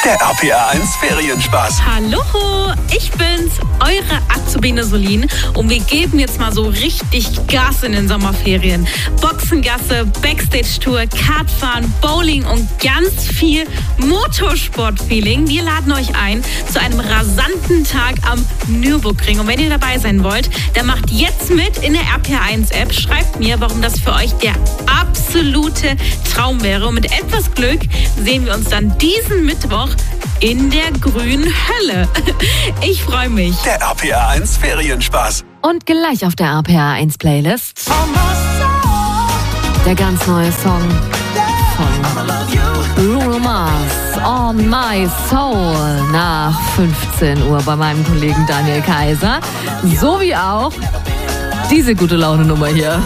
Der RPA 1 Ferienspaß. Hallo, ich bin's, eure Azubine Solin und wir geben jetzt mal so richtig Gas in den Sommerferien. Boxengasse, Backstage-Tour, Kartfahren, Bowling und ganz viel Motorsport-Feeling. Wir laden euch ein zu einem rasanten Tag am Nürburgring. Und wenn ihr dabei sein wollt, dann macht jetzt mit in der RPA 1 App. Schreibt mir, warum das für euch der absolute Traum wäre. Und mit etwas Glück sehen wir uns dann diesen Mittwoch in der grünen Hölle. Ich freue mich. Der RPA 1 Ferienspaß. Und gleich auf der RPA 1 Playlist der ganz neue Song von Bruno Mars, On My Soul, nach 15 Uhr bei meinem Kollegen Daniel Kaiser. Sowie auch diese gute Laune-Nummer hier.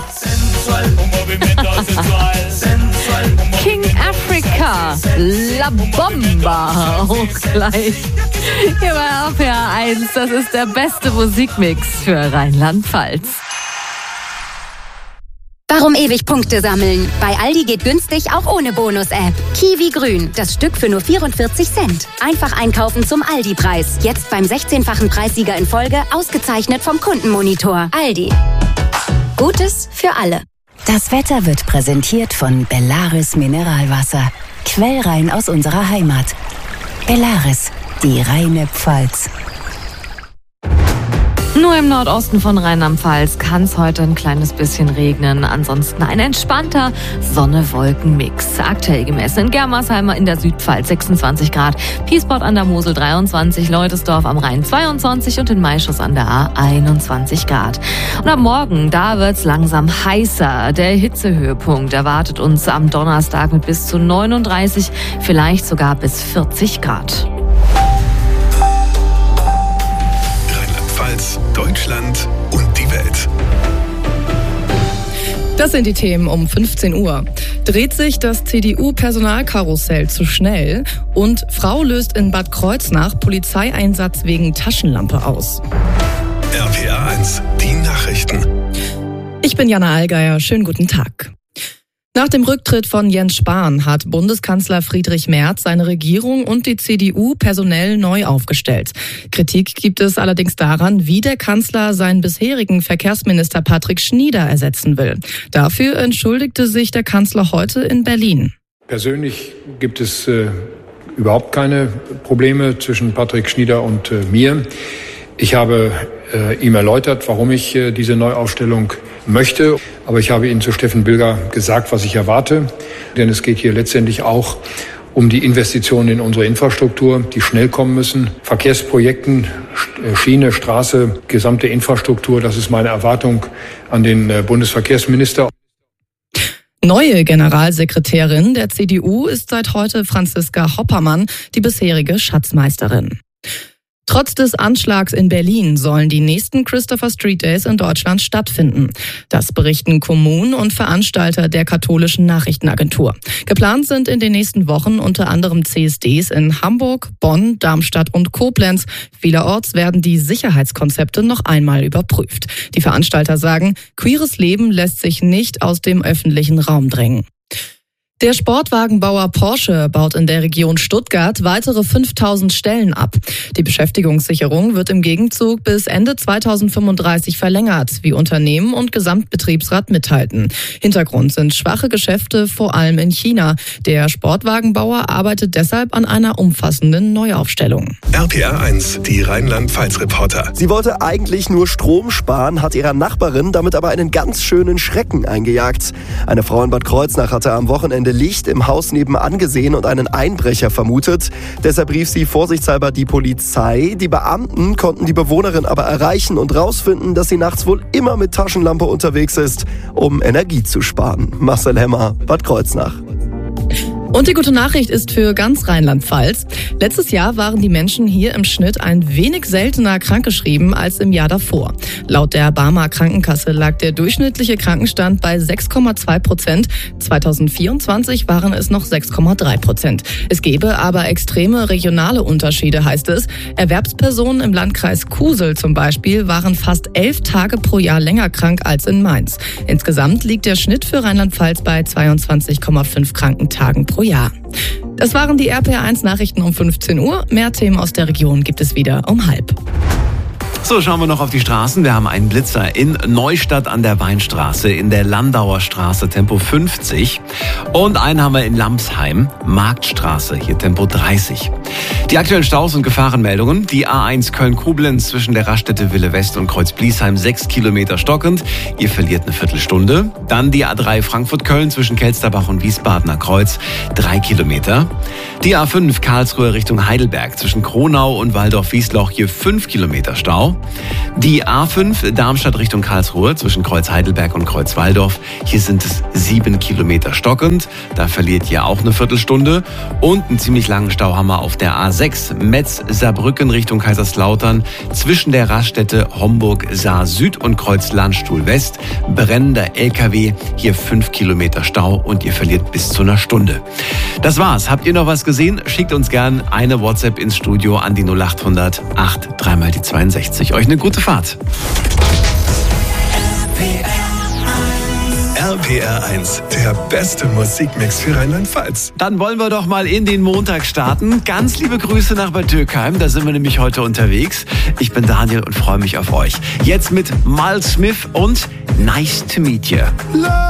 King Africa, La Bomba, auch gleich hier bei RPA 1. Das ist der beste Musikmix für Rheinland-Pfalz. Warum ewig Punkte sammeln? Bei Aldi geht günstig auch ohne Bonus-App. Kiwi Grün, das Stück für nur 44 Cent. Einfach einkaufen zum Aldi-Preis. Jetzt beim 16-fachen Preissieger in Folge, ausgezeichnet vom Kundenmonitor. Aldi. Gutes für alle. Das Wetter wird präsentiert von Bellaris Mineralwasser. Quellrein aus unserer Heimat. Bellaris, die reine Pfalz. Nur im Nordosten von Rheinland-Pfalz kann es heute ein kleines bisschen regnen. Ansonsten ein entspannter Sonne-Wolken-Mix. Aktuell gemessen in Germersheim in der Südpfalz 26 Grad, Piesport an der Mosel 23, Leutesdorf am Rhein 22 und in Maischuss an der A 21 Grad. Und am Morgen, da wird's langsam heißer. Der Hitzehöhepunkt erwartet uns am Donnerstag mit bis zu 39, vielleicht sogar bis 40 Grad. Deutschland und die Welt. Das sind die Themen um 15 Uhr. Dreht sich das CDU-Personalkarussell zu schnell? Und Frau löst in Bad Kreuznach Polizeieinsatz wegen Taschenlampe aus. RPA 1, die Nachrichten. Ich bin Jana Allgeier, schönen guten Tag. Nach dem Rücktritt von Jens Spahn hat Bundeskanzler Friedrich Merz seine Regierung und die CDU personell neu aufgestellt. Kritik gibt es allerdings daran, wie der Kanzler seinen bisherigen Verkehrsminister Patrick Schnieder ersetzen will. Dafür entschuldigte sich der Kanzler heute in Berlin. Persönlich gibt es überhaupt keine Probleme zwischen Patrick Schnieder und mir. Ich habe ihm erläutert, warum ich diese Neuaufstellung möchte. Aber ich habe Ihnen zu Steffen Bilger gesagt, was ich erwarte. Denn es geht hier letztendlich auch um die Investitionen in unsere Infrastruktur, die schnell kommen müssen. Verkehrsprojekten, Schiene, Straße, gesamte Infrastruktur. Das ist meine Erwartung an den Bundesverkehrsminister. Neue Generalsekretärin der CDU ist seit heute Franziska Hoppermann, die bisherige Schatzmeisterin. Trotz des Anschlags in Berlin sollen die nächsten Christopher Street Days in Deutschland stattfinden. Das berichten Kommunen und Veranstalter der katholischen Nachrichtenagentur. Geplant sind in den nächsten Wochen unter anderem CSDs in Hamburg, Bonn, Darmstadt und Koblenz. Vielerorts werden die Sicherheitskonzepte noch einmal überprüft. Die Veranstalter sagen, queeres Leben lässt sich nicht aus dem öffentlichen Raum drängen. Der Sportwagenbauer Porsche baut in der Region Stuttgart weitere 5000 Stellen ab. Die Beschäftigungssicherung wird im Gegenzug bis Ende 2035 verlängert, wie Unternehmen und Gesamtbetriebsrat mitteilten. Hintergrund sind schwache Geschäfte, vor allem in China. Der Sportwagenbauer arbeitet deshalb an einer umfassenden Neuaufstellung. RPA 1, die Rheinland-Pfalz-Reporter. Sie wollte eigentlich nur Strom sparen, hat ihrer Nachbarin damit aber einen ganz schönen Schrecken eingejagt. Eine Frau in Bad Kreuznach hatte am Wochenende Licht im Haus nebenan gesehen und einen Einbrecher vermutet. Deshalb rief sie vorsichtshalber die Polizei. Die Beamten konnten die Bewohnerin aber erreichen und rausfinden, dass sie nachts wohl immer mit Taschenlampe unterwegs ist, um Energie zu sparen. Marcel Hemmer, Bad Kreuznach. Und die gute Nachricht ist für ganz Rheinland-Pfalz. Letztes Jahr waren die Menschen hier im Schnitt ein wenig seltener krankgeschrieben als im Jahr davor. Laut der Barmer Krankenkasse lag der durchschnittliche Krankenstand bei 6,2%. 2024 waren es noch 6,3%. Es gebe aber extreme regionale Unterschiede, heißt es. Erwerbspersonen im Landkreis Kusel zum Beispiel waren fast 11 Tage pro Jahr länger krank als in Mainz. Insgesamt liegt der Schnitt für Rheinland-Pfalz bei 22,5 Krankentagen pro pro Jahr. Das waren die RPA1 Nachrichten um 15 Uhr. Mehr Themen aus der Region gibt es wieder um 12:30. So, schauen wir noch auf die Straßen. Wir haben einen Blitzer in Neustadt an der Weinstraße, in der Landauer Straße, Tempo 50. Und einen haben wir in Lamsheim, Marktstraße, hier Tempo 30. Die aktuellen Staus und Gefahrenmeldungen. Die A1 Köln-Koblenz zwischen der Raststätte Wille West und Kreuz-Bliesheim 6 Kilometer stockend. Ihr verliert eine Viertelstunde. Dann die A3 Frankfurt-Köln zwischen Kelsterbach und Wiesbadener Kreuz 3 Kilometer. Die A5 Karlsruhe Richtung Heidelberg zwischen Kronau und Waldorf-Wiesloch hier 5 Kilometer Stau. Die A5 Darmstadt Richtung Karlsruhe zwischen Kreuz Heidelberg und Kreuz Waldorf. Hier sind es 7 Kilometer stockend. Da verliert ihr auch eine Viertelstunde. Und einen ziemlich langen Stau haben wir auf der A6 Metz-Saarbrücken Richtung Kaiserslautern zwischen der Raststätte Homburg-Saar Süd und Kreuz Landstuhl West. Brennender LKW, hier 5 Kilometer Stau und ihr verliert bis zu einer Stunde. Das war's. Habt ihr noch was gesehen? Schickt uns gern eine WhatsApp ins Studio an die 0800 8 3 mal die 62. Euch eine gute Fahrt. RPR1, der beste Musikmix für Rheinland-Pfalz. Dann wollen wir doch mal in den Montag starten. Ganz liebe Grüße nach Bad Dürkheim, da sind wir nämlich heute unterwegs. Ich bin Daniel und freue mich auf euch. Jetzt mit Miles Smith und Nice to Meet You.